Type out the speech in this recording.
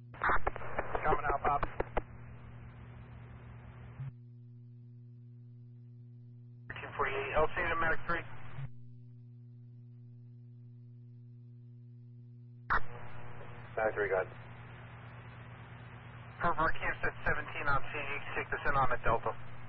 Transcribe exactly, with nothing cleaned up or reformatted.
Coming out, Bob. thirteen forty-eight, L C to Medic three. Medic three, go ahead. For Campsite seventeen on scene, you can take this in on a Delta.